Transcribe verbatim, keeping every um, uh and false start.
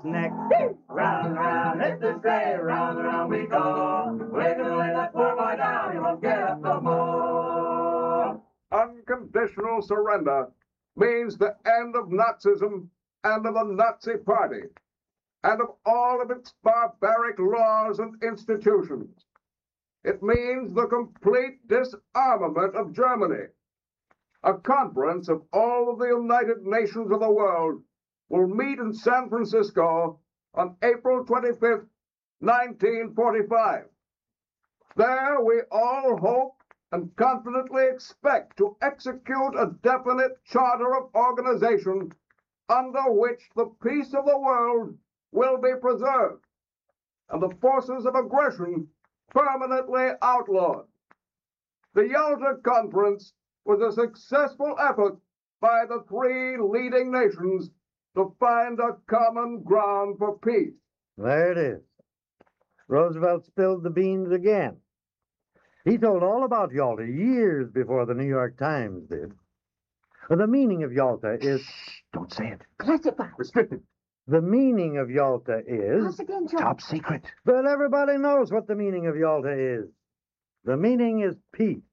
neck. Round and round, hit the sleigh, round and round we go. We're gonna lay that poor boy down, he won't get up no more. Unconditional surrender means the end of Nazism and of the Nazi Party, and of all of its barbaric laws and institutions. It means the complete disarmament of Germany. A conference of all of the United Nations of the world will meet in San Francisco on April twenty-fifth, nineteen forty-five. There we all hope and confidently expect to execute a definite charter of organization under which the peace of the world will be preserved and the forces of aggression permanently outlawed. The Yalta Conference was a successful effort by the three leading nations to find a common ground for peace. There it is. Roosevelt spilled the beans again. He told all about Yalta years before the New York Times did. The meaning of Yalta is... Shh, don't say it. Classified. Restricted. The meaning of Yalta is... Confidential. Top secret. But everybody knows what the meaning of Yalta is. The meaning is peace.